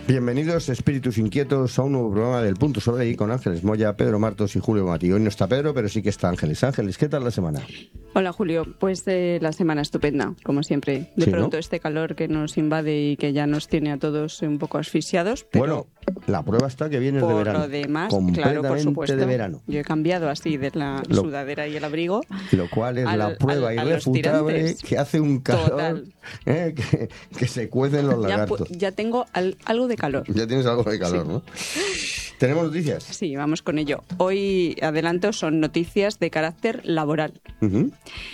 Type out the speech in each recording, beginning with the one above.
Bienvenidos, espíritus inquietos, a un nuevo programa del Punto Sobre I con Ángeles Moya, Pedro Martos y Julio Mati. Hoy no está Pedro, pero sí que está Ángeles. Ángeles, ¿qué tal la semana? Hola Julio, pues la semana estupenda, como siempre. De pronto, ¿no? Este calor que nos invade y que ya nos tiene a todos un poco asfixiados. Pero bueno, la prueba está que vienes de verano. Por lo demás, completamente, claro, por supuesto. De verano. Yo he cambiado así de la sudadera y el abrigo. Lo cual es la prueba irrefutable que hace un calor que se cuecen los lagartos. Ya tengo algo de calor. Ya tienes algo de calor, sí. ¿No? ¿Tenemos noticias? Sí, vamos con ello. Hoy, adelanto, son noticias de carácter laboral. Uh-huh.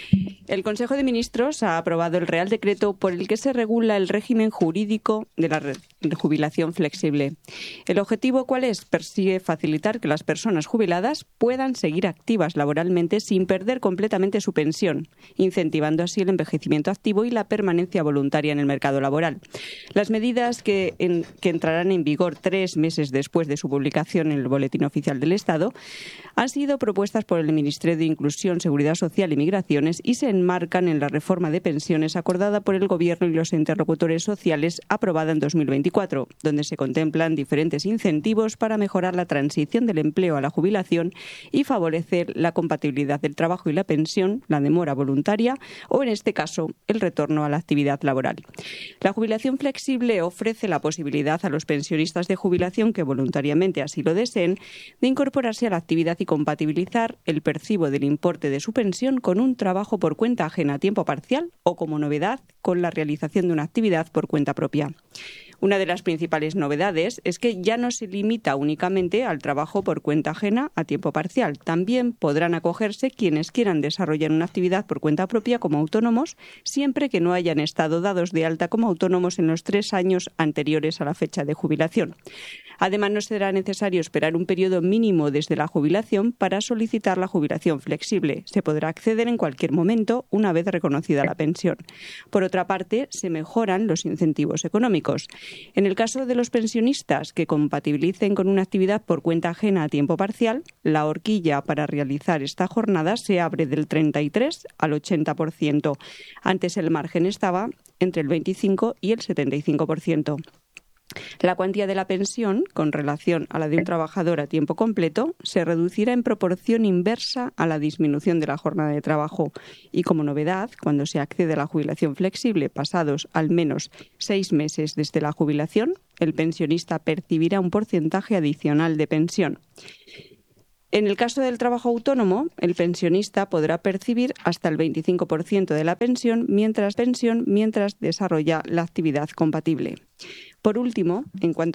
El Consejo de Ministros ha aprobado el Real Decreto por el que se regula el régimen jurídico de la jubilación flexible. ¿El objetivo cuál es? Persigue facilitar que las personas jubiladas puedan seguir activas laboralmente sin perder completamente su pensión, incentivando así el envejecimiento activo y la permanencia voluntaria en el mercado laboral. Las medidas que entrarán en vigor 3 meses después de su publicación en el Boletín Oficial del Estado han sido propuestas por el Ministerio de Inclusión, Seguridad Social y Migraciones y se enmarcan en la reforma de pensiones acordada por el Gobierno y los interlocutores sociales aprobada en 2024, donde se contemplan diferentes incentivos para mejorar la transición del empleo a la jubilación y favorecer la compatibilidad del trabajo y la pensión, la demora voluntaria o, en este caso, el retorno a la actividad laboral. La jubilación flexible ofrece la posibilidad a los pensionistas de jubilación que voluntariamente así lo deseen, de incorporarse a la actividad y compatibilizar el percibo del importe de su pensión con un trabajo por cuenta ajena a tiempo parcial o, como novedad, con la realización de una actividad por cuenta propia. Una de las principales novedades es que ya no se limita únicamente al trabajo por cuenta ajena a tiempo parcial. También podrán acogerse quienes quieran desarrollar una actividad por cuenta propia como autónomos, siempre que no hayan estado dados de alta como autónomos en los 3 años anteriores a la fecha de jubilación. Además, no será necesario esperar un periodo mínimo desde la jubilación para solicitar la jubilación flexible. Se podrá acceder en cualquier momento una vez reconocida la pensión. Por otra parte, se mejoran los incentivos económicos. En el caso de los pensionistas que compatibilicen con una actividad por cuenta ajena a tiempo parcial, la horquilla para realizar esta jornada se abre del 33 al 80%. Antes el margen estaba entre el 25 y el 75%. La cuantía de la pensión, con relación a la de un trabajador a tiempo completo, se reducirá en proporción inversa a la disminución de la jornada de trabajo. Y como novedad, cuando se accede a la jubilación flexible pasados al menos 6 meses desde la jubilación, el pensionista percibirá un porcentaje adicional de pensión. En el caso del trabajo autónomo, el pensionista podrá percibir hasta el 25% de la pensión mientras desarrolla la actividad compatible. Por último, en cuanto